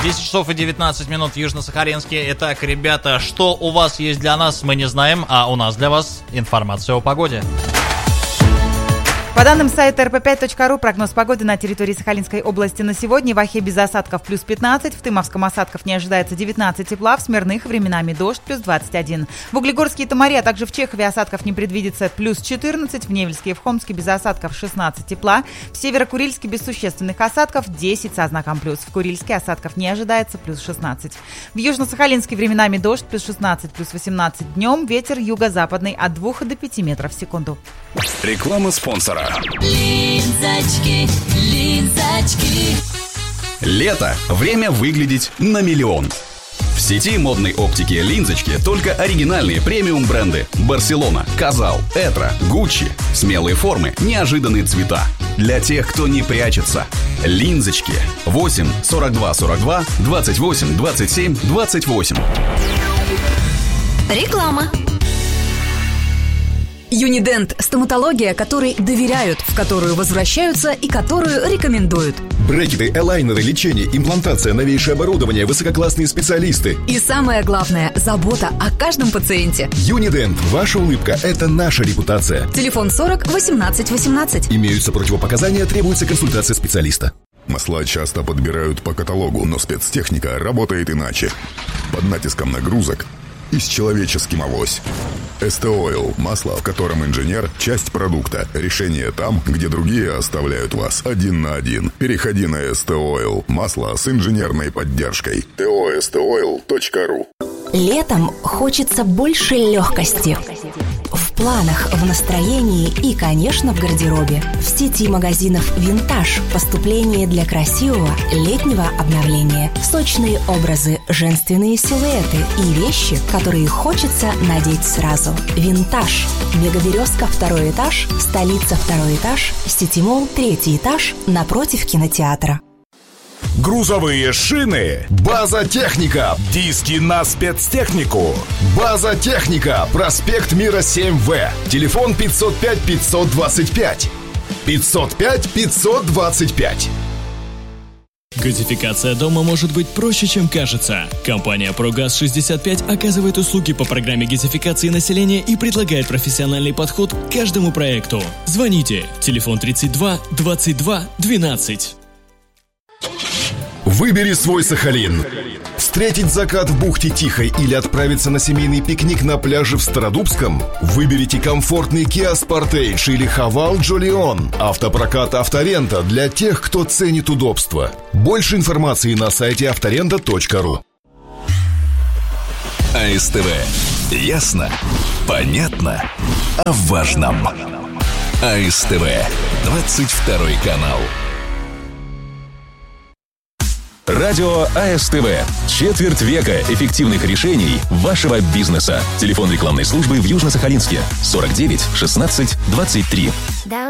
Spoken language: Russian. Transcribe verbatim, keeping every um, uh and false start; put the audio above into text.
десять часов и девятнадцать минут в Южно-Сахалинске. Итак, ребята, что у вас есть для нас, мы не знаем, а у нас для вас информация о погоде. По данным сайта эр пэ пять точка ру, прогноз погоды на территории Сахалинской области на сегодня: в Ахе без осадков плюс пятнадцать, в Тымовском осадков не ожидается девятнадцать тепла, в Смирных временами дождь плюс двадцать один. В Углегорске и Томаре, а также в Чехове осадков не предвидится плюс четырнадцать, в Невельске и в Хомске без осадков шестнадцать тепла, в Северо-Курильске без существенных осадков десять со знаком плюс, в Курильске осадков не ожидается плюс шестнадцать. В Южно-Сахалинске временами дождь плюс шестнадцать, плюс восемнадцать днем, ветер юго-западный от двух до пяти метров в секунду. Реклама спонсора. Линзочки, линзочки. Лето. Время выглядеть на миллион. В сети модной оптики «Линзочки» только оригинальные премиум бренды: Барселона, Казал, Этро, Гуччи. Смелые формы, неожиданные цвета. Для тех, кто не прячется. «Линзочки». восемь сорок два сорок два двадцать восемь двадцать семь двадцать восемь. Реклама. Юнидент – стоматология, которой доверяют, в которую возвращаются и которую рекомендуют. Брекеты, элайнеры, лечение, имплантация, новейшее оборудование, высококлассные специалисты. И самое главное – забота о каждом пациенте. Юнидент. Ваша улыбка – это наша репутация. Телефон сорок восемнадцать восемнадцать. Имеются противопоказания, требуется консультация специалиста. Масла часто подбирают по каталогу, но спецтехника работает иначе. Под натиском нагрузок и с человеческим авось. Эстеойл – масло, в котором инженер – часть продукта. Решение там, где другие оставляют вас один на один. Переходи на Эстеойл – масло с инженерной поддержкой. тэ о эс тэ ойл точка ру. Летом хочется больше легкости. В планах, в настроении и, конечно, в гардеробе. В сети магазинов «Винтаж» поступление для красивого летнего обновления. Сочные образы, женственные силуэты и вещи, которые хочется надеть сразу. «Винтаж». Мегаберезка, второй этаж, столица, второй этаж, Ситимолл, третий этаж, напротив кинотеатра. Грузовые шины. База Техника. Диски на спецтехнику. База Техника. Проспект Мира семь вэ. Телефон пятьсот пять пятьсот двадцать пять. пятьсот пять пятьсот двадцать пять. Газификация дома может быть проще, чем кажется. Компания «Прогаз шестьдесят пять» оказывает услуги по программе газификации населения и предлагает профессиональный подход к каждому проекту. Звоните. Телефон тридцать два двадцать два двенадцать. Выбери свой Сахалин. Встретить закат в бухте Тихой или отправиться на семейный пикник на пляже в Стародубском? Выберите комфортный Kia Sportage или Haval Jolion. Автопрокат «Авторента» для тех, кто ценит удобство. Больше информации на сайте авторента точка ру. АСТВ. Ясно, понятно, о важном. АСТВ. двадцать второй канал. Радио АСТВ. Четверть века эффективных решений вашего бизнеса. Телефон рекламной службы в Южно-Сахалинске сорок девять шестнадцать двадцать три.